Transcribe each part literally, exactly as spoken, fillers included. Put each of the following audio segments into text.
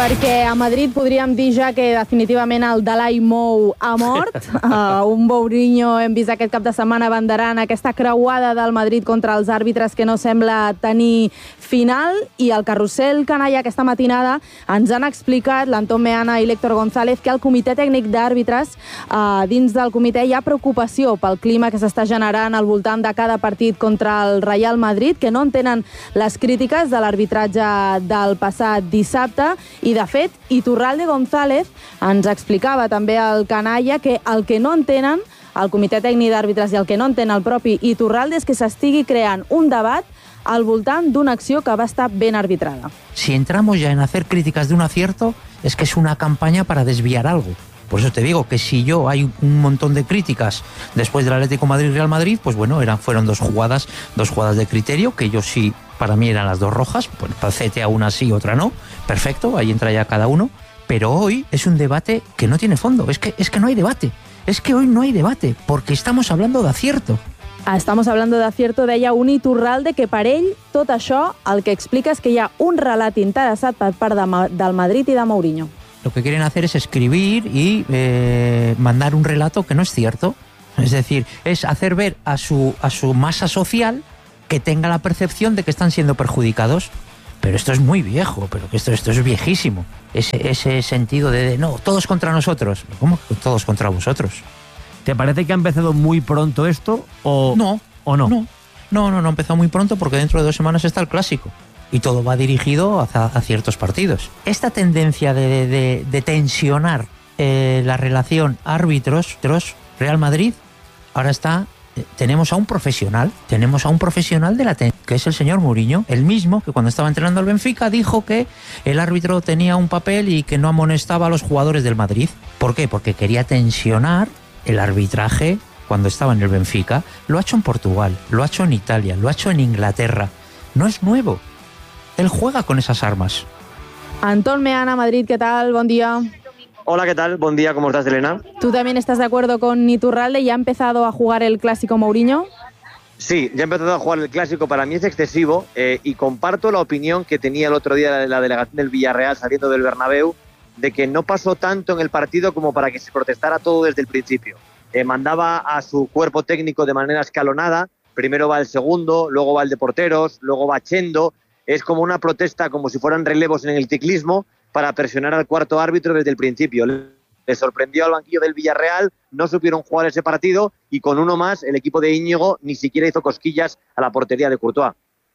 Perquè a Madrid podríem dir ja que definitivament el Dalai Mou ha mort. Uh, un Mourinho hem vist aquest cap de setmana abanderant aquesta creuada del Madrid contra els àrbitres que no sembla tenir final, i el carrusel canalla aquesta matinada ens han explicat l'Antón Meana i l'Héctor González que al comitè tècnic d'àrbitres, uh, dins del comitè hi ha preocupació pel clima que s'està generant al voltant de cada partit contra el Real Madrid, que no entenen les crítiques de l'arbitratge del passat dissabte. I, de fet, Iturralde González ens explicava també al canalla que el que no entenen el comitè tècnic d'àrbitres i el que no entén el propi Iturralde és que s'estigui creant un debat al voltant d'una acció que va estar ben arbitrada. Si entramos ya en hacer críticas de un acierto, es que es una campaña para desviar algo. Por eso te digo que si yo hay un montón de críticas después del Atlético Madrid-Real Madrid, pues bueno, eran, fueron dos jugadas, dos jugadas de criterio, que yo sí, para mí eran las dos rojas, pues para C T A una sí, otra no, perfecto, ahí entra ya cada uno, pero hoy es un debate que no tiene fondo, es que, es que no hay debate, es que hoy no hay debate, porque estamos hablando de acierto. Estamos hablando d'acierto, deia un Iturralde que per ell tot això el que explica és que hi ha un relat interessat per part de, del Madrid i de Mourinho. Lo que quieren hacer es escribir y eh, mandar un relato que no es cierto. Es decir, es hacer ver a su, a su masa social que tenga la percepción de que están siendo perjudicados. Pero esto es muy viejo, pero esto, esto es viejísimo. Ese, ese sentido de, de, no, todos contra nosotros. ¿Cómo que todos contra vosotros? ¿Te parece que ha empezado muy pronto esto o no? ¿O no? No, no, no, no ha empezado muy pronto porque dentro de dos semanas está el Clásico. Y todo va dirigido hacia, a ciertos partidos. Esta tendencia de, de, de tensionar eh, la relación árbitros-Real Madrid, ahora está, eh, tenemos a un profesional, tenemos a un profesional de la ten que es el señor Mourinho, el mismo que cuando estaba entrenando al Benfica dijo que el árbitro tenía un papel y que no amonestaba a los jugadores del Madrid. ¿Por qué? Porque quería tensionar el arbitraje cuando estaba en el Benfica. Lo ha hecho en Portugal, lo ha hecho en Italia, lo ha hecho en Inglaterra. No es nuevo. Él juega con esas armas. Antón Meana, Madrid, ¿qué tal? Buen día. Hola, ¿qué tal? Buen día, ¿cómo estás, Elena? ¿Tú también estás de acuerdo con Iturralde? ¿Ya ha empezado a jugar el Clásico Mourinho? Sí, ya ha empezado a jugar el Clásico. Para mí es excesivo eh, y comparto la opinión que tenía el otro día la delegación del Villarreal saliendo del Bernabéu, de que no pasó tanto en el partido como para que se protestara todo desde el principio. Eh, mandaba a su cuerpo técnico de manera escalonada. Primero va el segundo, luego va el de porteros, luego va Chendo. Es como una protesta, como si fueran relevos en el ciclismo, para presionar al cuarto árbitro desde el principio. Le sorprendió al banquillo del Villarreal, no supieron jugar ese partido y con uno más el equipo de Íñigo ni siquiera hizo cosquillas a la portería de Courtois.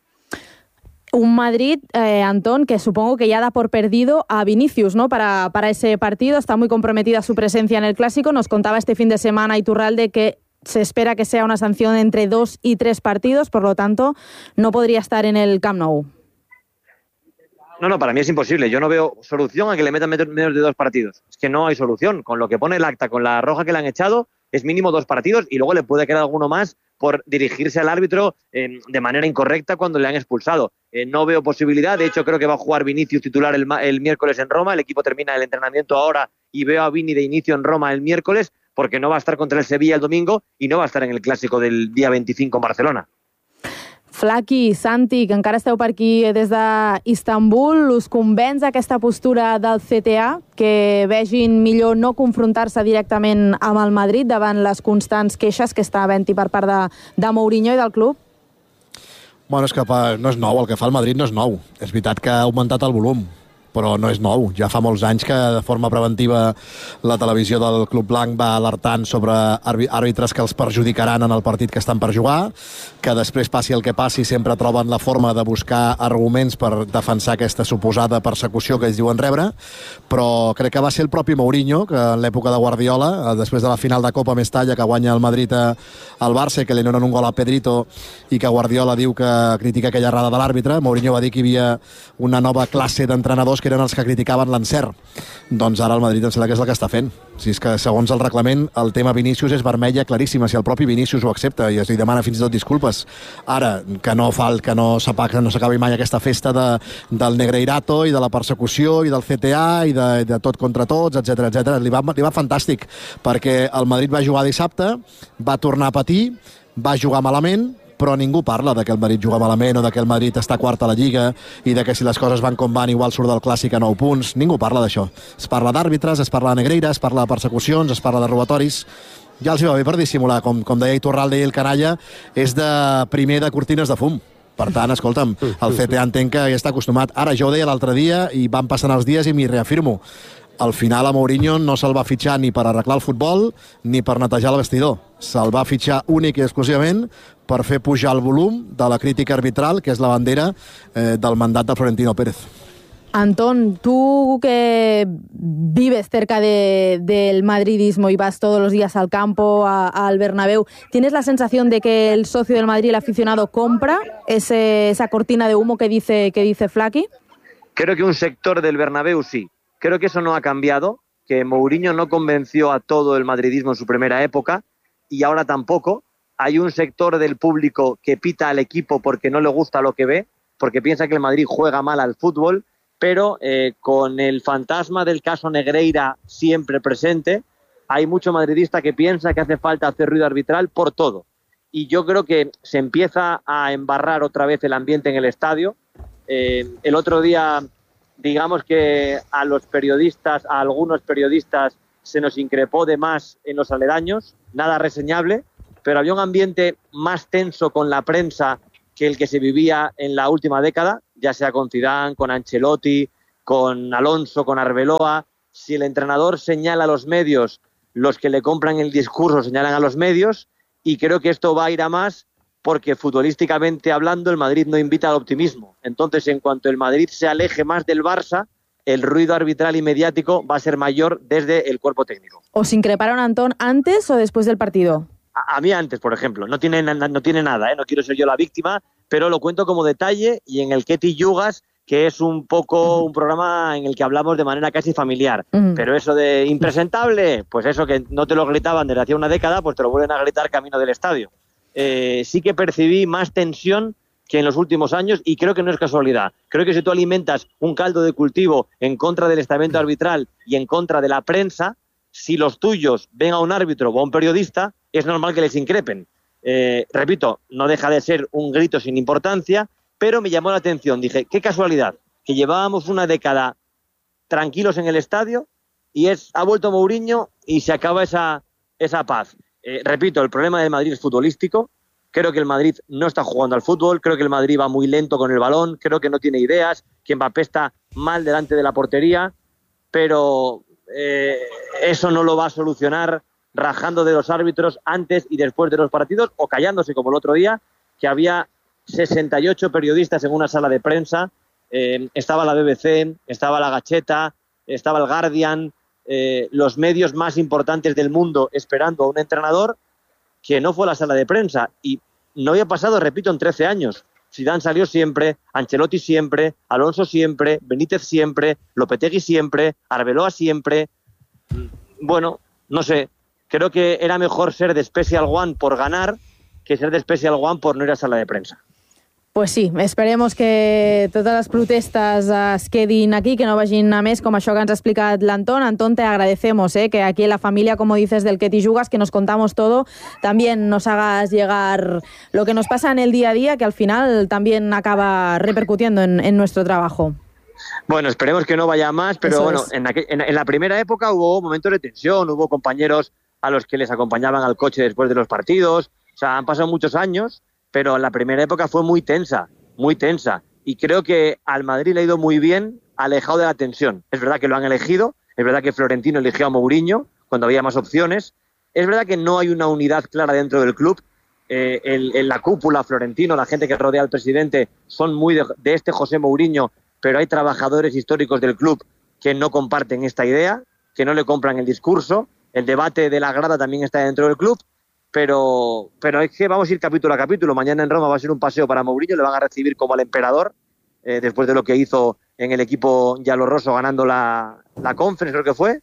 Un Madrid, eh, Antón, que supongo que ya da por perdido a Vinicius, ¿no? Para, para ese partido. Está muy comprometida su presencia en el Clásico. Nos contaba este fin de semana Iturralde que se espera que sea una sanción entre dos y tres partidos, por lo tanto, no podría estar en el Camp Nou. No, no, para mí es imposible. Yo no veo solución a que le metan menos de dos partidos. Es que no hay solución. Con lo que pone el acta, con la roja que le han echado, es mínimo dos partidos y luego le puede quedar alguno más por dirigirse al árbitro eh, de manera incorrecta cuando le han expulsado. Eh, no veo posibilidad. De hecho, creo que va a jugar Vinicius titular el, el miércoles en Roma. El equipo termina el entrenamiento ahora y veo a Vini de inicio en Roma el miércoles porque no va a estar contra el Sevilla el domingo y no va a estar en el Clásico del día veinticinco en Barcelona. Flaqui, Santi, que encara esteu per aquí des d'Istanbul, us convenç aquesta postura del C T A, que vegin millor no confrontar-se directament amb el Madrid davant les constants queixes que està havent-hi per part de, de Mourinho i del club? Bueno, és que no és nou, el que fa el Madrid no és nou. És veritat que ha augmentat el volum, però no és nou. Ja fa molts anys que de forma preventiva la televisió del Club Blanc va alertant sobre àrbitres que els perjudicaran en el partit que estan per jugar, que després passi el que passi sempre troben la forma de buscar arguments per defensar aquesta suposada persecució que ells diuen rebre, però crec que va ser el propi Mourinho, que en l'època de Guardiola, després de la final de Copa Mestalla que guanya el Madrid al Barça i que li donen un gol a Pedrito i que Guardiola diu que critica aquella errada de l'àrbitre, Mourinho va dir que hi havia una nova classe d'entrenadors que eren els que criticaven l'encert. Doncs ara el Madrid em sembla que és el que està fent. Si és que segons el reglament el tema Vinícius és vermella claríssima, si el propi Vinícius ho accepta i es li demana fins i tot disculpes. Ara, que no fa el, que no s'apaga, no s'acabi mai aquesta festa de, del Negreirato i de la persecució i del C T A i de, de tot contra tots, etcètera, etcètera. Li va, li va fantàstic, perquè el Madrid va jugar dissabte, va tornar a patir, va jugar malament, però ningú parla de que el Madrid juga malament o de que el Madrid està quart a la Lliga i de que si les coses van com van igual surt del Clàssic a nou punts. Ningú parla d'això. Es parla d'àrbitres, es parla de Negreira, es parla de persecucions, es parla de robatoris. Ja els hi va bé per dissimular, com, com deia Iturralde i el canalla, és de primer de cortines de fum. Per tant, escolta'm, el C T A entenc que ja està acostumat. Ara, jo ho deia l'altre dia i van passant els dies i m'hi reafirmo. Al final a Mourinho no se'l va fitxar ni per arreglar el futbol ni per netejar el vestidor. Se'l va fitxar únic i exclusivament per fer pujar el volum de la crítica arbitral, que és la bandera eh, del mandat de Florentino Pérez. Antón, tú que vives cerca de, del madridismo y vas todos los días al campo, a, al Bernabéu, ¿tienes la sensación de que el socio del Madrid, el aficionado, compra ese, esa cortina de humo que dice, que dice Flaky? Creo que un sector del Bernabéu sí. Creo que eso no ha cambiado, que Mourinho no convenció a todo el madridismo en su primera época y ahora tampoco. Hay un sector del público que pita al equipo porque no le gusta lo que ve, porque piensa que el Madrid juega mal al fútbol, pero eh, con el fantasma del caso Negreira siempre presente, hay mucho madridista que piensa que hace falta hacer ruido arbitral por todo. Y yo creo que se empieza a embarrar otra vez el ambiente en el estadio. Eh, el otro día, digamos que a los periodistas, a algunos periodistas, se nos increpó de más en los aledaños, nada reseñable, pero había un ambiente más tenso con la prensa que el que se vivía en la última década, ya sea con Zidane, con Ancelotti, con Alonso, con Arbeloa. Si el entrenador señala a los medios, los que le compran el discurso señalan a los medios, y creo que esto va a ir a más porque futbolísticamente hablando el Madrid no invita al optimismo. Entonces, en cuanto el Madrid se aleje más del Barça, el ruido arbitral y mediático va a ser mayor desde el cuerpo técnico. ¿Os increparon, Antón, antes o después del partido? A, a mí antes, por ejemplo. No tiene, no tiene nada, ¿eh? No quiero ser yo la víctima, pero lo cuento como detalle, y en el Ketty Yugas, que es un poco un programa en el que hablamos de manera casi familiar. Uh-huh. Pero eso de impresentable, pues eso que no te lo gritaban desde hace una década, pues te lo vuelven a gritar camino del estadio. Eh, sí que percibí más tensión que en los últimos años, y creo que no es casualidad. Creo que si tú alimentas un caldo de cultivo en contra del estamento arbitral y en contra de la prensa, si los tuyos ven a un árbitro o a un periodista, es normal que les increpen. Eh, repito, no deja de ser un grito sin importancia, pero me llamó la atención. Dije, qué casualidad, que llevábamos una década tranquilos en el estadio y es ha vuelto Mourinho y se acaba esa, esa paz. Eh, repito, el problema del Madrid es futbolístico. Creo que el Madrid no está jugando al fútbol, creo que el Madrid va muy lento con el balón, creo que no tiene ideas, que Mbappé está mal delante de la portería, pero eh, eso no lo va a solucionar rajando de los árbitros antes y después de los partidos o callándose, como el otro día, que había sesenta y ocho periodistas en una sala de prensa, eh, estaba la B B C, estaba la Gacheta, estaba el Guardian, eh, los medios más importantes del mundo esperando a un entrenador que no fue a la sala de prensa, y no había pasado, repito, en trece años. Zidane salió siempre, Ancelotti siempre, Alonso siempre, Benítez siempre, Lopetegui siempre, Arbeloa siempre. Bueno, no sé, creo que era mejor ser de Special One por ganar que ser de Special One por no ir a sala de prensa. Pues sí, esperemos que totes les protestes es quedin aquí, que no vagin a més, com això que ens ha explicat l'Antón. Antón, te agradecemos ¿eh? que aquí en la familia, como dices, del Ketty Yugas, que nos contamos todo, también nos hagas llegar lo que nos pasa en el día a día, que al final también acaba repercutiendo en, en nuestro trabajo. Bueno, esperemos que no vaya más, pero Eso bueno, es. en, aqu- en, en la primera época hubo momentos de tensión, hubo compañeros a los que les acompañaban al coche después de los partidos, o sea, han pasado muchos años, pero en la primera época fue muy tensa, muy tensa. Y creo que al Madrid le ha ido muy bien alejado de la tensión. Es verdad que lo han elegido, es verdad que Florentino eligió a Mourinho cuando había más opciones. Es verdad que no hay una unidad clara dentro del club. Eh, el, el, la cúpula, Florentino, la gente que rodea al presidente, son muy de, de este José Mourinho, pero hay trabajadores históricos del club que no comparten esta idea, que no le compran el discurso. El debate de la grada también está dentro del club. Pero, pero es que vamos a ir capítulo a capítulo. Mañana en Roma va a ser un paseo para Mourinho, le van a recibir como al emperador, eh, después de lo que hizo en el equipo Giallorrosso ganando la, la Conference, creo que fue,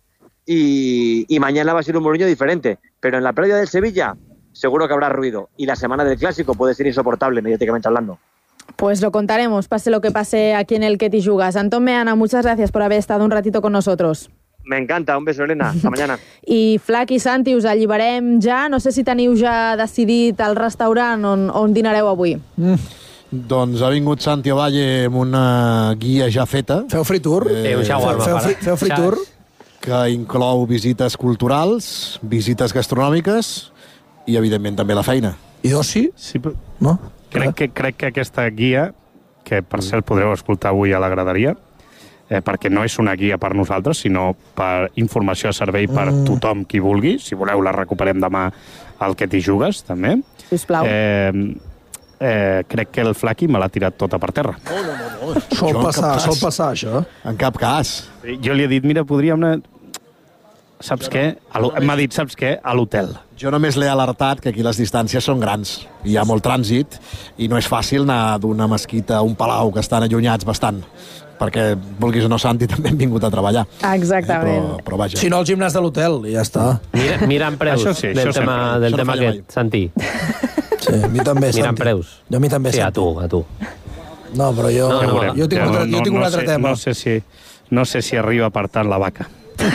y, y mañana va a ser un Mourinho diferente. Pero en la previa del Sevilla seguro que habrá ruido, y la semana del Clásico puede ser insoportable mediáticamente hablando. Pues lo contaremos, pase lo que pase aquí en el Ketty Yugas. Antón Meana, muchas gracias por haber estado un ratito con nosotros. Me encanta, un beso, Elena. Hasta mañana. I Flac i Santi, us alliberem ja. No sé si teniu ja decidit el restaurant on, on dinareu avui. Mm. Doncs ha vingut Santi Ovalle amb una guia ja feta. Feu free tour? Eh, feu, feu, feu, free, feu free tour? Que inclou visites culturals, visites gastronòmiques i, evidentment, també la feina. I d'oci? Sí, però... No? Crec que, crec que aquesta guia, que per cert podreu escoltar avui a la graderia, eh, perquè no és una guia per nosaltres, sinó per informació a servei per mm. tothom qui vulgui. Si voleu, la recuperem demà al Que t'hi jugues, també. Sisplau. Eh, eh, crec que el Flaqui me l'ha tirat tota per terra. No, no, no. no. Sol passar, sol passar, això. En cap cas. Jo li he dit, mira, podríem anar... Saps què? M'ha dit, saps què? A l'hotel. Jo només l'he alertat que aquí les distàncies són grans. Hi ha molt trànsit i no és fàcil anar d'una mesquita a un palau que estan allunyats bastant, perquè, vulguis o no, Santi, també hem vingut a treballar. Exactament. Eh, però, però vaja. Si no, el gimnàs de l'hotel, i ja està. Mira, mirant preus això sí, del això tema, sempre. del Això no tema falla aquest, Santi. Sí, a mi també, Santi. Mirant preus. Jo a mi també, Sí, a Santi. tu, a tu. No, però jo, No, no, no. jo tinc un altre, jo tinc un no altre sé, tema. No sé, si, no sé si arriba per tant la vaca.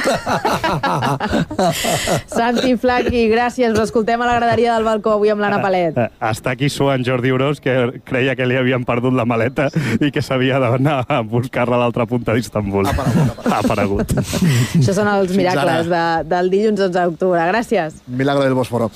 Santi, Flaqui, gràcies. Us escoltem a la graderia del balcó avui amb l'Anna Palet. Està aquí suant Jordi Urós, que creia que li havien perdut la maleta i que s'havia d'anar a buscar-la a l'altra punta d'Istanbul. Ha aparegut. Això són els miracles de, del dilluns onze d'octubre. Gràcies. Milagro del Bòsforo.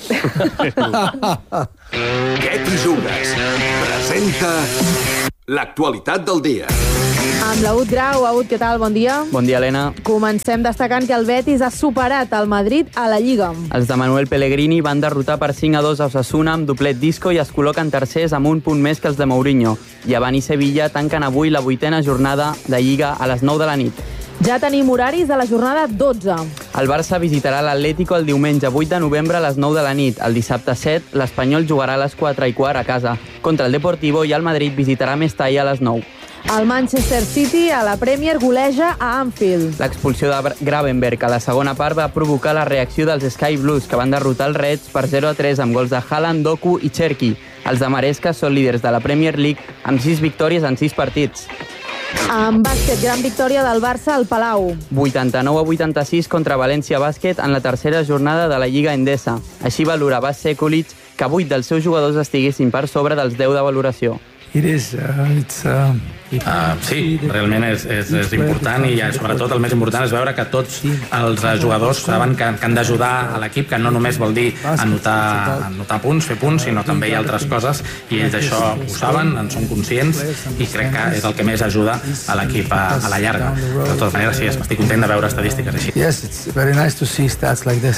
Què t'hi jugues? Presenta l'actualitat del dia. Amb l'Aut Grau. Aut, què tal? Bon dia. Bon dia, Helena. Comencem destacant que el Betis ha superat el Madrid a la Lliga. Els de Manuel Pellegrini van derrotar per cinc a dos a Osasuna amb doblet disco i es col·loquen tercers amb un punt més que els de Mourinho. Llevant i Sevilla tanquen avui la vuitena jornada de Lliga a les nou de la nit. Ja tenim horaris de la jornada dotze. El Barça visitarà l'Atlético el diumenge vuit de novembre a les nou de la nit. El dissabte set, l'Espanyol jugarà a les quatre i quart a casa contra el Deportivo i el Madrid visitarà Mestalla a les nou. El Manchester City a la Premier goleja a Anfield. L'expulsió de Gravenberg a la segona part va provocar la reacció dels Sky Blues, que van derrotar els Reds per zero a tres amb gols de Haaland, Doku i Cherki. Els de Maresca són líders de la Premier League amb sis victòries en sis partits. En bàsquet, gran victòria del Barça al Palau. vuitanta-nou a vuitanta-sis contra València Bàsquet en la tercera jornada de la Lliga Endesa. Així valora Bas Sekulic que vuit dels seus jugadors estiguessin per sobre dels deu de valoració. It is, uh, it's, uh, Uh, sí, realment és, és, és important i sobretot el més important és veure que tots els jugadors saben que, que han d'ajudar a l'equip, que no només vol dir anotar, anotar punts, fer punts, sinó també hi ha altres coses i ells això ho saben, en són conscients i crec que és el que més ajuda a l'equip a, a la llarga. De totes maneres, sí, estic content de veure estadístiques així. Yes, it's very nice to see stats like this.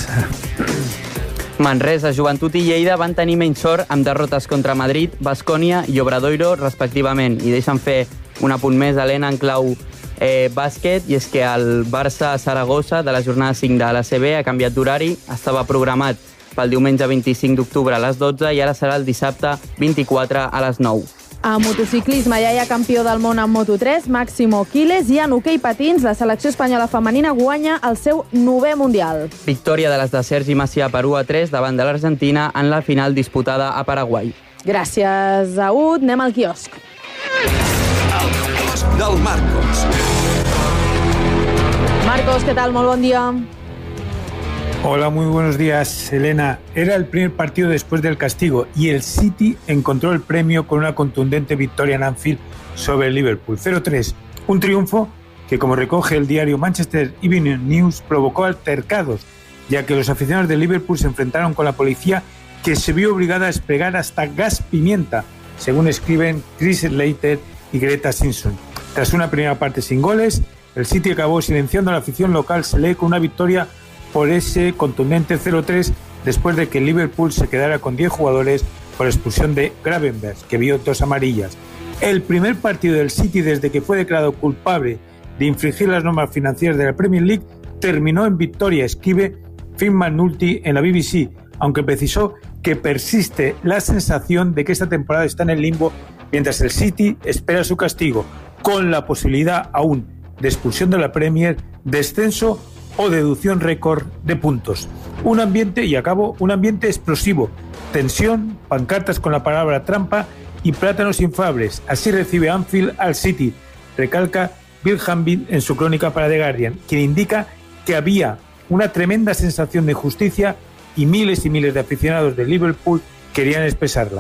Manresa, Joventut i Lleida van tenir menys sort amb derrotes contra Madrid, Baskonia i Obradoiro, respectivament. I deixen fer un apunt més, Helena, en clau eh, bàsquet, i és que el Barça-Saragossa de la jornada cinc de l'A C B ha canviat d'horari, estava programat pel diumenge vint-i-cinc d'octubre a les dotze i ara serà el dissabte vint-i-quatre a les nou. A motociclisme ja hi ha campió del món en Moto tres, Máximo Quiles, i en hoquei patins la selecció espanyola femenina guanya el seu novè mundial. Victòria de les de Sergi Macià per u a tres davant de l'Argentina en la final disputada a Paraguai. Gràcies, Aud. Anem al quiosc. El quiosc del Marcos. Marcos, què tal? Molt bon dia. Hola, muy buenos días, Elena. Era el primer partido después del castigo y el City encontró el premio con una contundente victoria en Anfield sobre el Liverpool. cero tres. Un triunfo que, como recoge el diario Manchester Evening News, provocó altercados, ya que los aficionados de Liverpool se enfrentaron con la policía, que se vio obligada a desplegar hasta gas pimienta, según escriben Chris Slater y Greta Simpson. Tras una primera parte sin goles, el City acabó silenciando a la afición local, se lee con una victoria por ese contundente cero tres después de que el Liverpool se quedara con diez jugadores por la expulsión de Gravenberch, que vio dos amarillas. El primer partido del City desde que fue declarado culpable de infringir las normas financieras de la Premier League terminó en victoria, escribe Phil McNulty en la B B C, aunque precisó que persiste la sensación de que esta temporada está en el limbo mientras el City espera su castigo, con la posibilidad aún de expulsión de la Premier, descenso o deducción récord de puntos. Un ambiente, y acabo, un ambiente explosivo, tensión, pancartas con la palabra trampa y plátanos infables. Así recibe Anfield al City, recalca Bill Hamby en su crónica para The Guardian, quien indica que había una tremenda sensación de justicia y miles y miles de aficionados de Liverpool querían expresarla.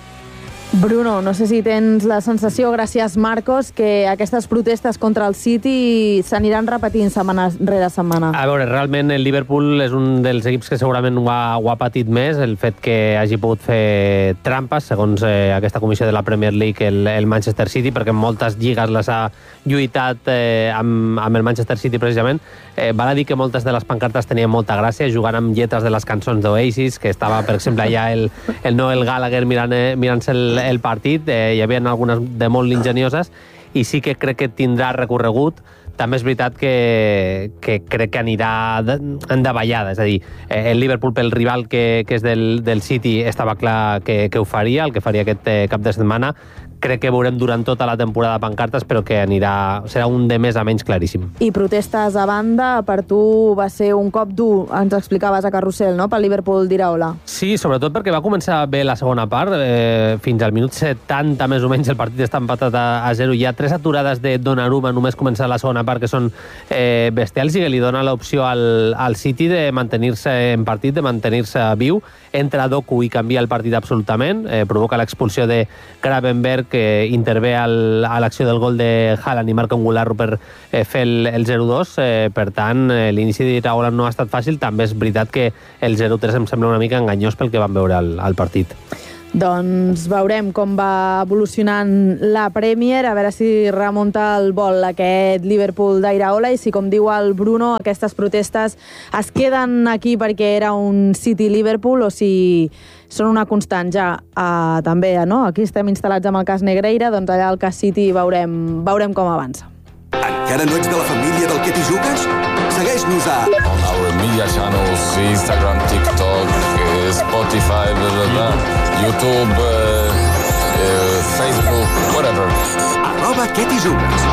Bruno, no sé si tens la sensació, gràcies Marcos, que aquestes protestes contra el City s'aniran repetint setmana rere setmana. A veure, realment el Liverpool és un dels equips que segurament ho ha, ho ha patit més, el fet que hagi pogut fer trampes, segons eh, aquesta comissió de la Premier League, el, el Manchester City, perquè en moltes lligues les ha lluitat eh, amb, amb el Manchester City precisament. Eh, val a dir que moltes de les pancartes tenien molta gràcia, jugant amb lletres de les cançons d'Oasis, que estava, per exemple, allà el, el Noel Gallagher mirant, eh, mirant-se el el partit, eh, hi havia algunes de molt ingenioses i sí que crec que tindrà recorregut. També és veritat que, que crec que anirà de, en davallada, és a dir, eh, el Liverpool pel rival que, que és del, del City estava clar que, que ho faria, el que faria aquest eh, cap de setmana. Crec que veurem durant tota la temporada pancartes, però que anirà, serà un de més a menys claríssim. I protestes a banda, per tu va ser un cop dur, ens explicaves a Carrusel, no?, pel Liverpool d'Iraola. Sí, sobretot perquè va començar bé la segona part, eh, fins al minut setanta més o menys el partit està empatat a, a zero. Hi ha tres aturades de Donnarumma només començar la segona part que són eh, bestials i que li dona l'opció al, al City de mantenir-se en partit, de mantenir-se viu. Entra Doku i canvia el partit absolutament, eh, provoca l'expulsió de Gravenberch, que intervé al, a l'acció del gol de Haaland i marca un Goulart per eh, fer el, el zero dos. Eh, per tant, eh, l'inici d'Iraola no ha estat fàcil. També és veritat que el zero tres em sembla una mica enganyós pel que vam veure al, al partit. Doncs veurem com va evolucionant la Premier, a veure si remunta el vol aquest Liverpool d'Iraola i si, com diu el Bruno, aquestes protestes es queden aquí perquè era un City-Liverpool o si són una constant ja. Uh, també, no? Aquí estem instal·lats amb el cas Negreira, doncs allà al cas City veurem, veurem com avança. Encara no ets de la família del Que t'hi jugues? Segueix-nos a... On our media channels, Instagram, TikTok, Spotify, blah, blah, blah, YouTube, uh, uh, Facebook, whatever. Arroba Que t'hi jugues.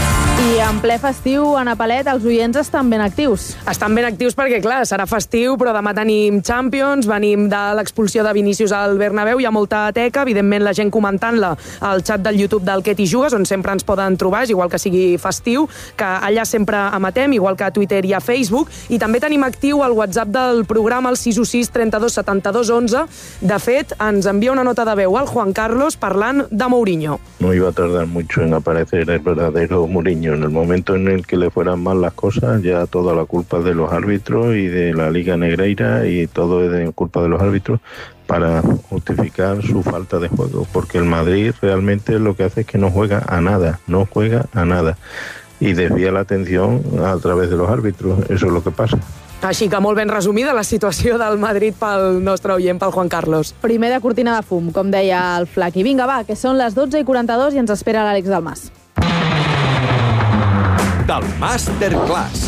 I en ple festiu, Ana Palet, els oients estan ben actius. Estan ben actius perquè, clar, serà festiu, però demà tenim Champions, venim de l'expulsió de Vinícius al Bernabéu, hi ha molta teca, evidentment la gent comentant-la al xat del YouTube del Que t'hi jugues, on sempre ens poden trobar, és igual que sigui festiu, que allà sempre emetem, igual que a Twitter i a Facebook, i també tenim actiu el WhatsApp del programa, el sis u sis, trenta-dos, setanta-dos, onze. De fet, ens envia una nota de veu al Juan Carlos parlant de Mourinho. No iba a tardar mucho en aparecer el verdadero Mourinho. En el momento en el que le fueran mal las cosas, ya toda la culpa es de los árbitros y de la Liga Negreira y todo es de culpa de los árbitros para justificar su falta de juego, porque el Madrid realmente lo que hace es que no juega a nada, no juega a nada y desvía la atención a través de los árbitros, eso es lo que pasa. Així que molt ben resumida la situació del Madrid pel nostre oient, pel Juan Carlos. Primer de cortina de fum, com deia el Flaqui. Vinga, va, que són les dotze i quaranta-dos i ens espera l'Àlex Dalmas. Del Masterclass.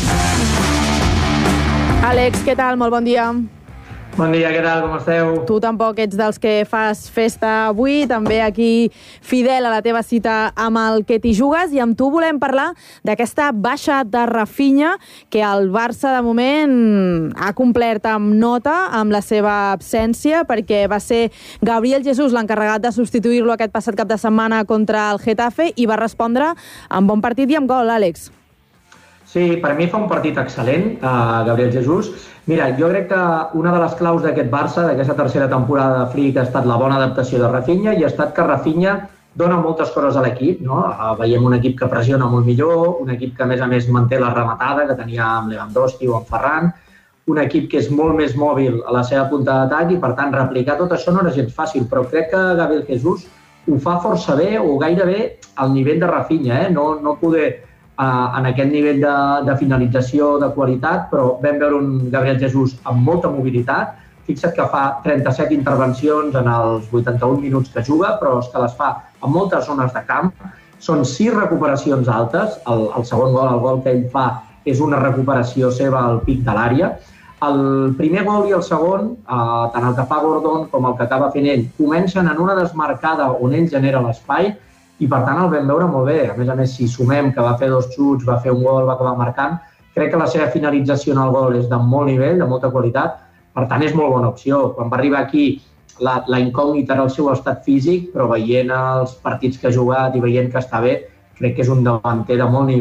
Àlex, què tal? Molt bon dia. Bon dia, què tal? Com esteu? Tu tampoc ets dels que fas festa avui, també aquí fidel a la teva cita amb el Que t'hi jugues, i amb tu volem parlar d'aquesta baixa de Rafinha que el Barça de moment ha complert amb nota amb la seva absència, perquè va ser Gabriel Jesús l'encarregat de substituir-lo aquest passat cap de setmana contra el Getafe i va respondre amb bon partit i amb gol, Àlex. Sí, per mi fa un partit excel·lent, uh, Gabriel Jesús. Mira, jo crec que una de les claus d'aquest Barça, d'aquesta tercera temporada de Flick, ha estat la bona adaptació de Rafinha i ha estat que Rafinha dona moltes coses a l'equip, no? Uh, veiem un equip que pressiona molt millor, un equip que a més a més manté la rematada que tenia amb Lewandowski o amb Ferran, un equip que és molt més mòbil a la seva punta d'atac i per tant replicar tot això no era gens fàcil, però crec que Gabriel Jesús ho fa força bé o gairebé al nivell de Rafinha, eh? no, no poder en aquest nivell de, de finalització de qualitat, però vam veure un Gabriel Jesús amb molta mobilitat. Fixa't que fa trenta-set intervencions en els vuitanta-un minuts que juga, però és que les fa en moltes zones de camp. Són sis recuperacions altes. El, el segon gol, el gol que ell fa, és una recuperació seva al pic de l'àrea. El primer gol i el segon, eh, tant el que fa Gordon com el que acaba fent ell, comencen en una desmarcada on ell genera l'espai, i per tant el vam veure molt bé. A més a més, si sumem que va fer dos xuts, va fer un gol, va acabar marcant, crec que la seva finalització en el gol és de molt nivell, de molta qualitat, per tant és molt bona opció. Quan va arribar aquí, la, la incògnita era el seu estat físic, però veient els partits que ha jugat i veient que està bé, crec que és un davanter de molt nivell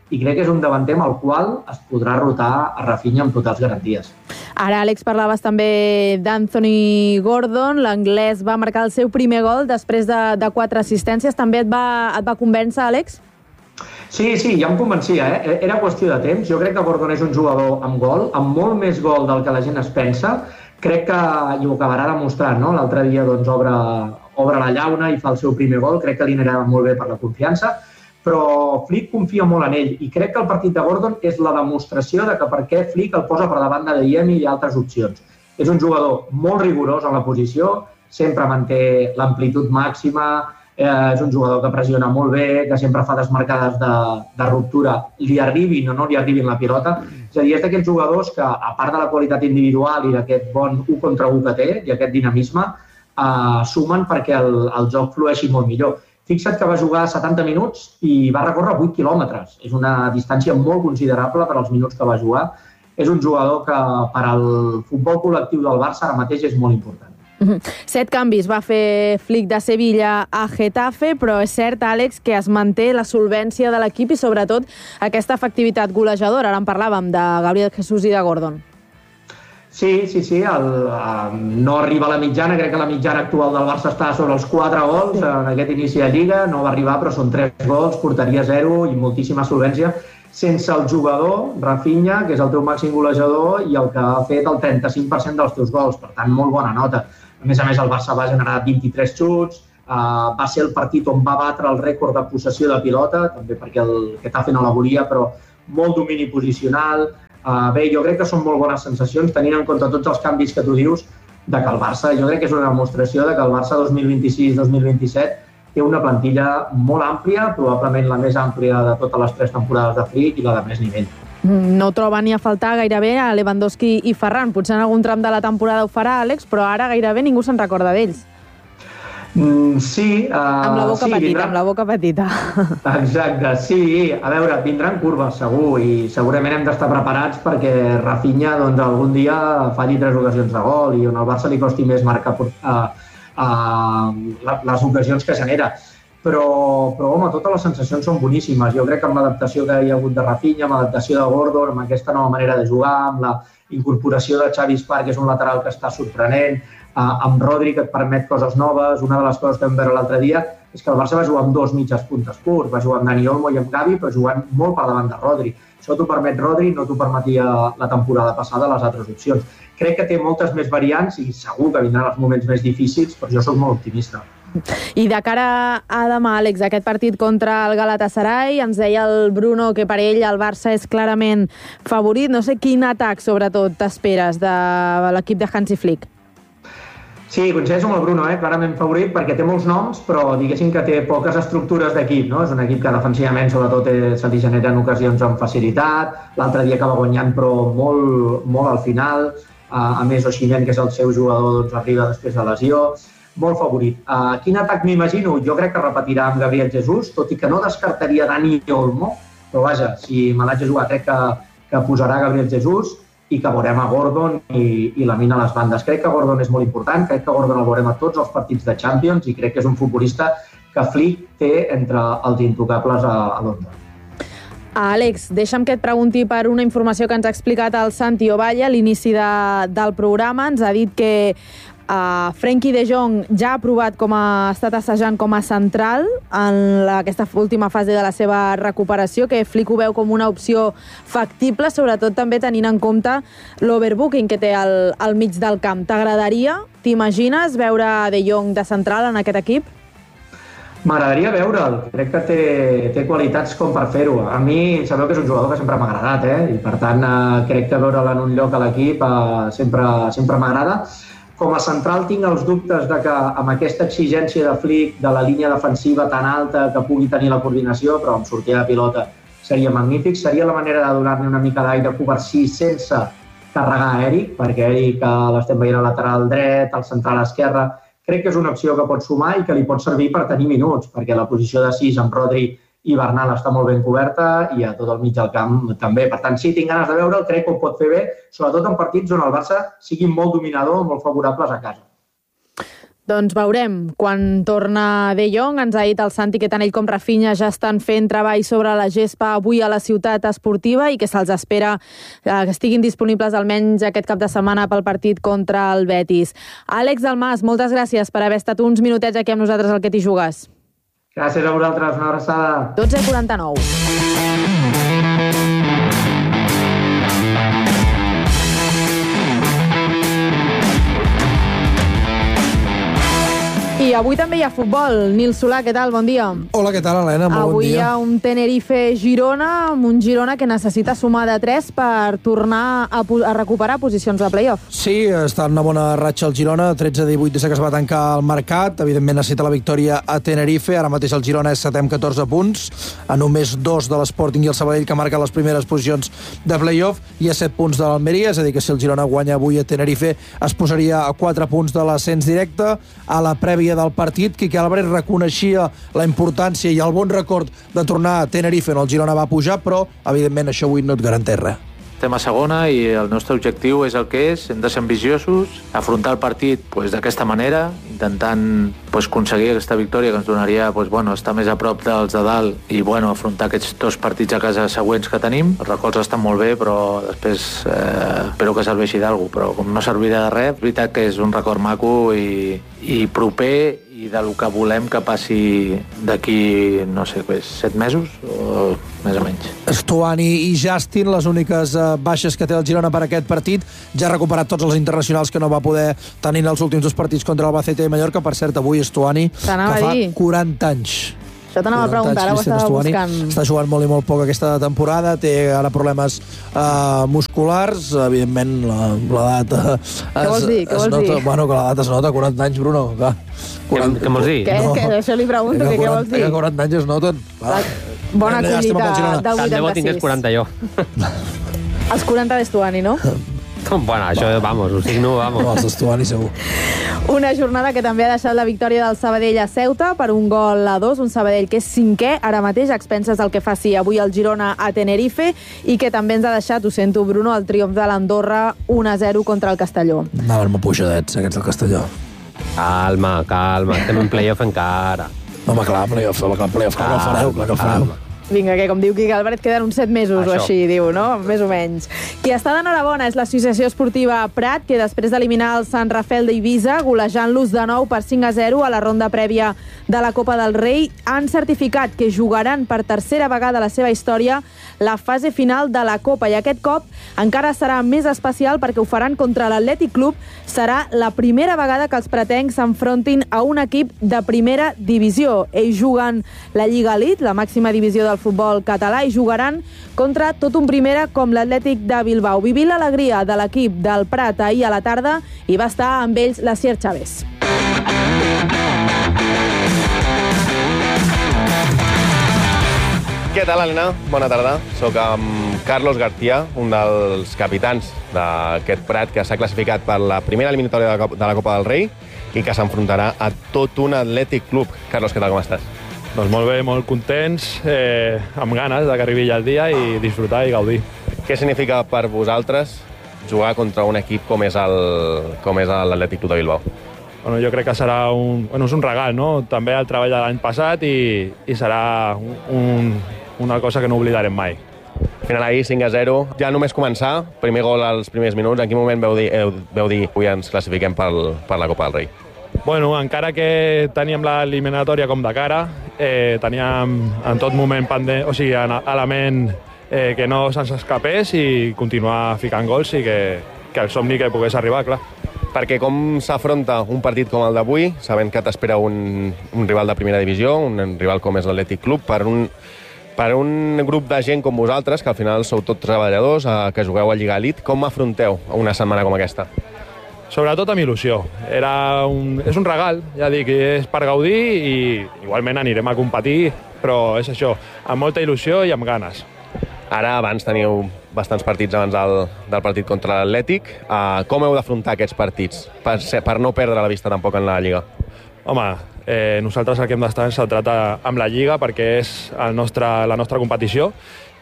i crec que és un davanter amb el qual es podrà rotar a Rafinha amb totals garanties. Ara, Àlex, parlaves també d'Anthony Gordon. L'anglès va marcar el seu primer gol després de, de quatre assistències. També et va, et va convèncer, Àlex? Sí, sí, ja em convencia, eh? Era qüestió de temps. Jo crec que Gordon és un jugador amb gol, amb molt més gol del que la gent es pensa. Crec que i ho acabarà demostrant, no? L'altre dia doncs, obre, obre la llauna i fa el seu primer gol. Crec que li anirà molt bé per la confiança, però Flick confia molt en ell i crec que el partit de Gordon és la demostració de que per què Flick el posa per davant de Adeyemi i altres opcions. És un jugador molt rigorós en la posició, sempre manté l'amplitud màxima, eh, és un jugador que pressiona molt bé, que sempre fa desmarcades de, de ruptura, li arribin o no li arribin la pilota. És a dir, és d'aquests jugadors que, a part de la qualitat individual i d'aquest bon u contra u que té i aquest dinamisme, eh, sumen perquè el, el joc flueixi molt millor. Fixa't que va jugar setanta minuts i va recórrer vuit quilòmetres. És una distància molt considerable per als minuts que va jugar. És un jugador que per al futbol col·lectiu del Barça ara mateix és molt important. Mm-hmm. Set canvis va fer Flick de Sevilla a Getafe, però és cert, Àlex, que es manté la solvència de l'equip i sobretot aquesta efectivitat golejadora. Ara en parlàvem de Gabriel Jesús i de Gordon. Sí, sí, sí, el, uh, no arriba a la mitjana, crec que la mitjana actual del Barça està sobre els quatre gols en aquest inici de Lliga, no va arribar, però són tres gols, porteria zero i moltíssima solvència, sense el jugador, Rafinha, que és el teu màxim golejador i el que ha fet el trenta-cinc per cent dels teus gols, per tant, molt bona nota. A més a més, el Barça va generar vint-i-tres xuts, uh, va ser el partit on va batre el rècord de possessió de pilota, també perquè el Getafe no la volia, però molt domini posicional. Uh, bé, jo crec que són molt bones sensacions, tenint en compte tots els canvis que tu dius, de que el Barça, jo crec que és una demostració de que el Barça dos mil vint-i-sis dos mil vint-i-set té una plantilla molt àmplia, probablement la més àmplia de totes les tres temporades de Flick i la de més nivell. No troba ni a faltar gairebé a Lewandowski i Ferran. Potser en algun tram de la temporada ho farà, Àlex, però ara gairebé ningú se'n recorda d'ells. Mm, sí. Uh, amb la boca sí, petita, vindrà... amb la boca petita. Exacte, sí. A veure, vindran curves, segur, i segurament hem d'estar preparats perquè Rafinha doncs, algun dia falli tres ocasions de gol i on el Barça li costi més marcar uh, uh, les ocasions que genera. Però, però, home, totes les sensacions són boníssimes. Jo crec que amb l'adaptació que hi ha hagut de Rafinha, amb l'adaptació de Gordon, amb aquesta nova manera de jugar, amb la incorporació de Xavi Espar, que és un lateral que està sorprenent, amb Rodri, que et permet coses noves. Una de les coses que vam veure l'altre dia és que el Barça va jugar amb dos mitges puntes purs, va jugar amb Dani Olmo i amb Gavi, però jugant molt per davant de Rodri. Això t'ho permet Rodri, no t'ho permetia la temporada passada les altres opcions. Crec que té moltes més variants i segur que vindran els moments més difícils, però jo sóc molt optimista. I de cara a demà, Àlex, aquest partit contra el Galatasaray, ens deia el Bruno que per ell el Barça és clarament favorit. No sé quin atac, sobretot, t'esperes de l'equip de Hansi Flick. Sí, coincideixo amb el Bruno, eh? Clarament favorit perquè té molts noms, però diguéssim que té poques estructures d'equip, no? És un equip que defensivament sobretot se li generen ocasions amb facilitat, l'altre dia acaba guanyant però molt, molt al final, a més Osimhen, que és el seu jugador, doncs arriba després de lesió, molt favorit. Uh, quin atac m'imagino? Jo crec que repetirà amb Gabriel Jesús, tot i que no descartaria Dani Olmo, però vaja, si me l'haig de jugar crec que, que posarà Gabriel Jesús i que veurem a Gordon i, i la mina a les bandes. Crec que Gordon és molt important, crec que Gordon el veurem a tots els partits de Champions i crec que és un futbolista que Flick té entre els intocables a, a Londres. Àlex, deixa'm que et pregunti per una informació que ens ha explicat el Santi Ovalle a l'inici de, del programa. Ens ha dit que uh, Frenkie de Jong ja ha provat com ha estat assajant com a central en la, aquesta última fase de la seva recuperació, que Flick ho veu com una opció factible, sobretot també tenint en compte l'overbooking que té al, al mig del camp. T'agradaria, t'imagines, veure de Jong de central en aquest equip? M'agradaria veure'l, crec que té, té qualitats com per fer-ho. A mi, sabeu que és un jugador que sempre m'ha agradat, eh? I per tant eh, crec que veure'l en un lloc a l'equip eh, sempre, sempre m'agrada. Com a central tinc els dubtes de que amb aquesta exigència de Flick, de la línia defensiva tan alta que pugui tenir la coordinació, però amb sortida de pilota seria magnífic. Seria la manera de donar-li una mica d'aire Covarsí sense carregar a Eric, perquè Eric l'estem veient al lateral dret, al central esquerre. Crec que és una opció que pot sumar i que li pot servir per tenir minuts, perquè la posició de sis amb Rodri i Bernal està molt ben coberta i a tot el mig del camp també. Per tant, sí, tinc ganes de veure'l, crec que ho pot fer bé, sobretot en partits on el Barça sigui molt dominador, molt favorables a casa. Doncs veurem quan torna De Jong. Ens ha dit el Santi que tant ell com Rafinha ja estan fent treball sobre la gespa avui a la ciutat esportiva i que se'ls espera que estiguin disponibles almenys aquest cap de setmana pel partit contra el Betis. Àlex Dalmas, moltes gràcies per haver estat uns minutets aquí amb nosaltres al Que t'hi jugues. Gràcies a vosaltres, una abraçada. dotze i quaranta-nou. I avui també hi ha futbol. Nil Solà, què tal? Bon dia. Hola, què tal, Helena? Molt avui bon dia. Avui hi ha un Tenerife-Girona, amb un Girona que necessita sumar de tres per tornar a, a recuperar posicions de play-off. Sí, està en una bona ratxa el Girona, tretze a divuit des que es va tancar el mercat. Evidentment necessita la victòria a Tenerife. Ara mateix el Girona és setè amb catorze punts, a només dos de l'Sporting i el Sabadell, que marca les primeres posicions de play-off, i a set punts de l'Almeria, és a dir, que si el Girona guanya avui a Tenerife es posaria a quatre punts de l'ascens directe. A la prèvia del partit, Quique Álvarez reconeixia la importància i el bon record de tornar a Tenerife, on el Girona va pujar, però evidentment això avui no et garanteix res. Estem a segona i el nostre objectiu és el que és, hem de ser ambiciosos, afrontar el partit pues, d'aquesta manera, intentant pues, aconseguir aquesta victòria que ens donaria pues, bueno, estar més a prop dels de dalt i bueno, afrontar aquests dos partits a casa següents que tenim. Els records estan molt bé, però després eh, espero que serveixi d'algú, però com no servirà de res, és veritat que és un record maco i, i proper i del que volem que passi d'aquí, no sé, set mesos o més o menys. Stuani i Justin, les úniques eh, baixes que té el Girona per aquest partit. Ja ha recuperat tots els internacionals que no va poder tenir en els últims dos partits contra el Albacete i Mallorca. Per cert, avui Stuani, que fa quaranta anys. Això t'anava a preguntar, ara ho estava buscant. Està jugant molt i molt poc aquesta temporada, té ara problemes uh, musculars, evidentment l'edat... Uh, Què vols dir? Què vols nota, dir? Bueno, que l'edat es nota, quaranta anys, Bruno. Clar. quaranta, què vols dir? Què, no. què, això li pregunto, que, què vols dir? Que quaranta anys es noten. La, bona collita del vuitanta-sis. Tant de bo tingués quaranta jo. Els quaranta d'Estuani, no? Bueno, això, vamos, ho signo, vamos. No, els d'Estuani segur. Una jornada que també ha deixat la victòria del Sabadell a Ceuta per un gol a dos, un Sabadell que és cinquè ara mateix, a expenses del que faci avui el Girona a Tenerife, i que també ens ha deixat, ho sento, Bruno, el triomf de l'Andorra un a zero contra el Castelló. Anaven molt pujadets, aquests del Castelló. Calma, calma, estem en playoff encara. Home, clar, playoff, clar, playoff, clar que el fareu, clar que el fareu. Vinga, que com diu Quique Álvarez, queden uns set mesos Això. o així, diu, no? Més o menys. Qui està d'enhorabona és l'Associació Esportiva Prat, que després d'eliminar el Sant Rafel d'Eivissa, golejant-los de nou per cinc a zero a la ronda prèvia de la Copa del Rei, han certificat que jugaran per tercera vegada a la seva història la fase final de la Copa, i aquest cop encara serà més especial perquè ho faran contra l'Atlètic Club. Serà la primera vegada que els pratencs s'enfrontin a un equip de primera divisió. Ells juguen la Lliga Elite, la màxima divisió del futbol català, i jugaran contra tot un primera com l'Atlètic de Bilbao. Vivint l'alegria de l'equip del Prat ahir a la tarda, i va estar amb ells la Sier Chávez. Què tal, Helena? Bona tarda. Soc amb Carlos García, un dels capitans d'aquest Prat que s'ha classificat per la primera eliminatòria de la Copa del Rei i que s'enfrontarà a tot un Atlètic Club. Carlos, què tal, com estàs? Doncs molt bé, molt contents, eh, amb ganes de que arribi ja el dia i disfrutar i gaudir. Què significa per vosaltres jugar contra un equip com és el com és l'Atlètic Club de Bilbao? Bueno, jo crec que serà un, bueno, és un regal, no? També el treball de l'any passat i, i serà un, una cosa que no oblidarem mai. Final ahir, cinc a zero. Ja només començar, primer gol als primers minuts. En quin moment veu dir, veu dir avui ens classifiquem per, per la Copa del Rei? Bueno, encara que teníem l'eliminatòria com de cara, eh, teníem en tot moment pendent, o sigui, element eh, que no se'ns escapés i continuar ficant gols i que, que el somni que pogués arribar, clar. Perquè com s'afronta un partit com el d'avui, sabent que t'espera un, un rival de primera divisió, un rival com és l'Atlètic Club, per un, per un grup de gent com vosaltres, que al final sou tots treballadors, eh, que jugueu a Lliga Elite, com afronteu una setmana com aquesta? Sobretot amb il·lusió. Era un, és un regal, ja dic, és per gaudir i igualment anirem a competir, però és això, amb molta il·lusió i amb ganes. Ara, abans teniu bastants partits abans del, del partit contra l'Atlètic. Uh, com heu d'afrontar aquests partits per, per no perdre la vista tampoc en la Lliga? Home, eh, nosaltres el que hem d'estar centrat amb la Lliga perquè és el nostre, la nostra competició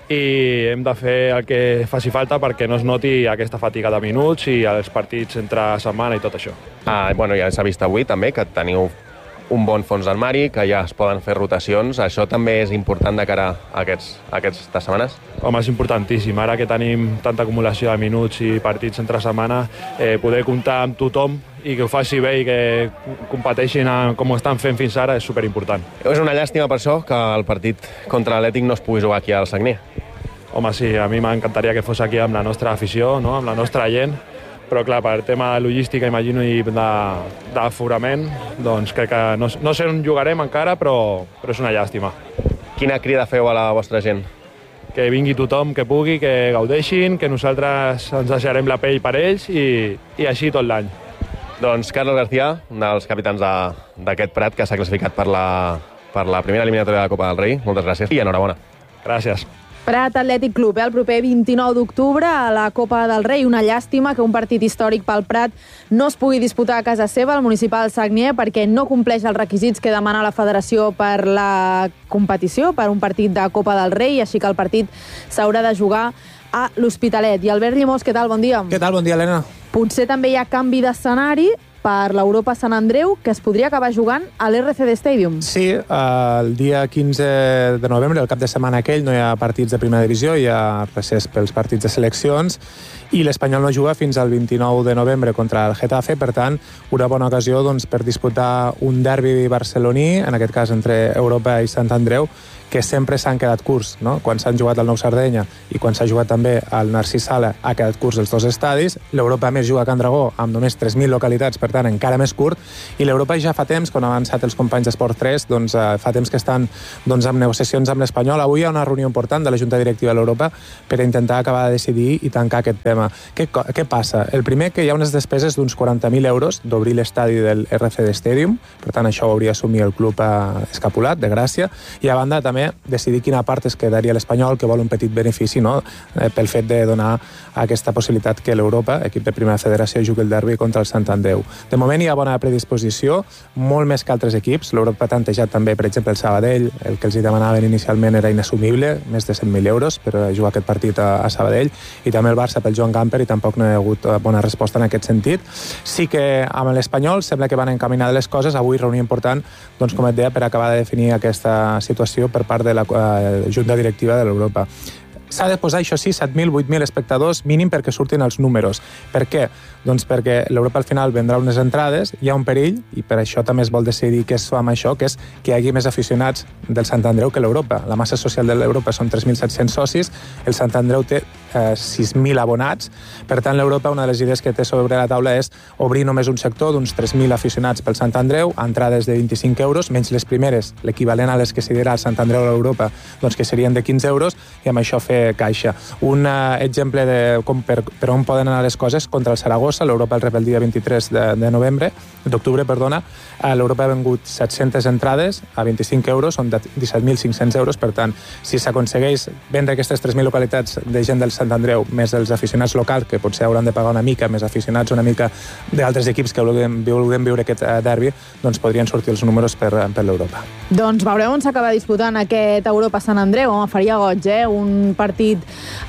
i hem de fer el que faci falta perquè no es noti aquesta fatiga de minuts i els partits entre setmana i tot això. Ah, bueno, ja s'ha vist avui també que teniu un bon fons d'armari, que ja es poden fer rotacions. Això també és important de cara a, aquests, a aquestes setmanes? Home, és importantíssim. Ara que tenim tanta acumulació de minuts i partits entre setmana, eh, poder comptar amb tothom i que ho faci bé i que competeixin com ho estan fent fins ara és superimportant. És una llàstima per això que el partit contra l'Atlètic no es pugui jugar aquí al Sagnier. Home, sí, a mi m'encantaria que fos aquí amb la nostra afició, no? Amb la nostra gent, però clar, per tema de logística, imagino, i d'aforament, doncs crec que no, no sé on jugarem encara, però, però és una llàstima. Quina crida feu a la vostra gent? Que vingui tothom que pugui, que gaudeixin, que nosaltres ens deixarem la pell per ells i, i així tot l'any. Doncs Carlos García, un dels capitans d'aquest Prat que s'ha classificat per la, per la primera eliminatòria de la Copa del Rei. Moltes gràcies i enhorabona. Gràcies. Prat Atlètic Club, eh, el proper vint-i-nou d'octubre a la Copa del Rei. Una llàstima que un partit històric pel Prat no es pugui disputar a casa seva, al municipal Sagnier, perquè no compleix els requisits que demana la federació per la competició, per un partit de Copa del Rei, així que el partit s'haurà de jugar a l'Hospitalet. I Albert Llimós, què tal? Bon dia. Què tal? Bon dia, Helena. Potser també hi ha canvi d'escenari per l'Europa Sant Andreu, que es podria acabar jugant a l'R C D Stadium. Sí, el dia quinze de novembre, el cap de setmana aquell, no hi ha partits de primera divisió, hi ha recés pels partits de seleccions, i l'Espanyol no juga fins al vint-i-nou de novembre contra el Getafe, per tant, una bona ocasió doncs, per disputar un derbi barceloní, en aquest cas entre Europa i Sant Andreu, que sempre s'han quedat curts, no? Quan s'han jugat al Nou Sardenya i quan s'ha jugat també al Narcís Sala ha quedat curts els dos estadis. L'Europa més juga a Can Dragó amb només tres mil localitats, per tant encara més curt, i l'Europa ja fa temps, quan han avançat els companys d'Esport tres, doncs eh, fa temps que estan doncs, amb negociacions amb l'Espanyol. Avui hi ha una reunió important de la Junta Directiva de l'Europa per intentar acabar de decidir i tancar aquest tema. Què, què passa? El primer, que hi ha unes despeses d'uns quaranta mil euros d'obrir l'estadi del R C D Stadium, per tant això ho hauria d'assumir el club eh, escapulat de Gràcia, i a banda també decidir quina part es quedaria l'Espanyol, que vol un petit benefici, no? eh, pel fet de donar aquesta possibilitat que l'Europa, equip de primera federació, jugui el derbi contra el Sant Andreu. De moment hi ha bona predisposició, molt més que altres equips. L'Europa ha tantejat també, per exemple, el Sabadell, el que els hi demanaven inicialment era inassumible, més de cent mil euros per jugar aquest partit a, a Sabadell, i també el Barça pel Joan Gamper, i tampoc no hi ha hagut bona resposta en aquest sentit. Sí que amb l'Espanyol sembla que van encaminar les coses. Avui reunió important, doncs, com et deia, per acabar de definir aquesta situació per part de la uh, Junta Directiva de l'Europa. S'ha de posar, això sí, set mil, vuit mil espectadors mínim perquè surtin els números. Per què? Doncs perquè l'Europa al final vendrà unes entrades, hi ha un perill, i per això també es vol decidir què es fa amb això, que és que hi hagi més aficionats del Sant Andreu que l'Europa. La massa social de l'Europa són tres mil set-cents socis, el Sant Andreu té eh, sis mil abonats, per tant l'Europa, una de les idees que té sobre la taula és obrir només un sector d'uns tres mil aficionats pel Sant Andreu, entrades de vint-i-cinc euros, menys les primeres, l'equivalent a les que s'hi dirà al Sant Andreu a l'Europa, doncs que serien de quinze euros, i amb això fer caixa. Un uh, exemple de com per, per on poden anar les coses contra el Saragossa. L'Europa el rep el dia vint-i-tres de, de novembre, d'octubre, perdona. Uh, L'Europa ha vengut set-centes entrades a vint-i-cinc euros, són de disset mil cinc-cents euros, per tant, si s'aconsegueix vendre aquestes tres mil localitats de gent del Sant Andreu, més els aficionats locals, que potser hauran de pagar una mica, més aficionats una mica d'altres equips que vulguem, vulguem viure aquest uh, derbi, doncs podrien sortir els números per, per l'Europa. Doncs veurem on s'acaba disputant aquest Europa Sant Andreu. Home, faria goig, eh? Un partit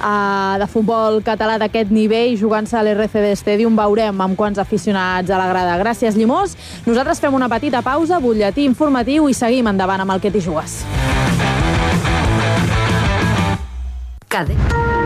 uh, de futbol català d'aquest nivell jugant-se a l'R C D Stadium. Veurem amb quants aficionats a la grada. Gràcies, Llimós. Nosaltres fem una petita pausa, butlletí informatiu, i seguim endavant amb el Que t'hi jugues. Cade.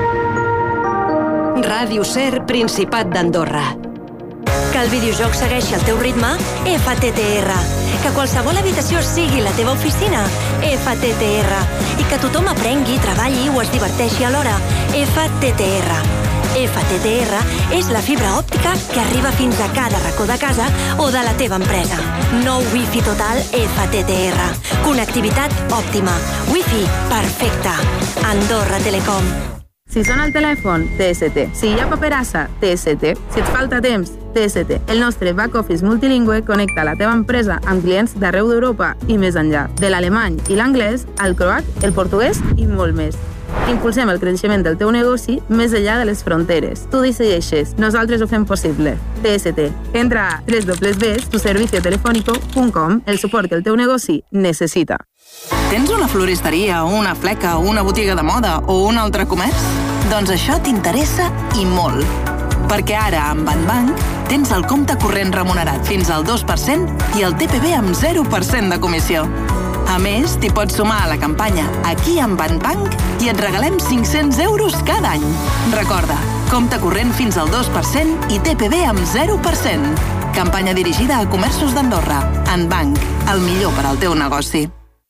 Ràdio Ser, Principat d'Andorra. Que el videojoc segueixi el teu ritme? F T T R. Que qualsevol habitació sigui la teva oficina? F T T R. I que tothom aprengui, treballi o es diverteixi alhora? F T T R. F T T R és la fibra òptica que arriba fins a cada racó de casa o de la teva empresa. Nou Wi-Fi total F T T R. Connectivitat òptima. Wi-Fi perfecta. Andorra Telecom. Si sona el telèfon, T S T. Si hi ha paperassa, T S T. Si et falta temps, T S T. El nostre back-office multilingüe connecta la teva empresa amb clients d'arreu d'Europa i més enllà. De l'alemany i l'anglès, al croat, el portuguès i molt més. Impulsem el creixement del teu negoci més enllà de les fronteres. Tu decideixes, nosaltres ho fem possible. T S T. Entra a doble u doble u doble u punt tu servicio telefónico punt com, el suport que el teu negoci necessita. Tens una floristeria, una fleca, una botiga de moda o un altre comerç? Doncs això t'interessa i molt. Perquè ara, amb Banbank, tens el compte corrent remunerat fins al dos per cent i el T P V amb zero per cent de comissió. A més, t'hi pots sumar a la campanya Aquí amb Banbank i et regalem cinc-cents euros cada any. Recorda, compte corrent fins al dos per cent i T P V amb zero per cent. Campanya dirigida a comerços d'Andorra. Banbank, el millor per al teu negoci.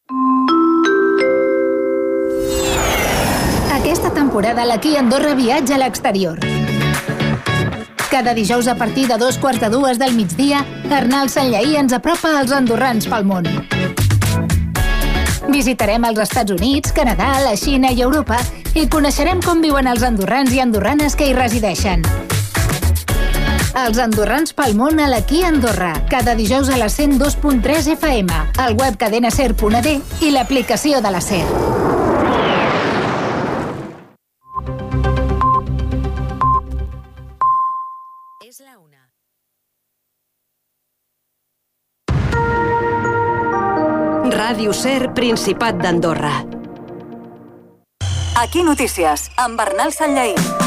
Aquesta temporada l'Aquí Andorra viatja a l'exterior. Cada dijous a partir de dos quarts de dues del migdia, Arnal Sanllaí ens apropa als andorrans pel món. Visitarem els Estats Units, Canadà, la Xina i Europa i coneixerem com viuen els andorrans i andorranes que hi resideixen. Els andorrans pel món a l'Aquí Andorra, cada dijous a la cent dos punt tres F M, al web cadena ser punt a d i l'aplicació de la SER. Ràdio Ser, Principat d'Andorra. Aquí Notícies, amb Arnal Sanllaí.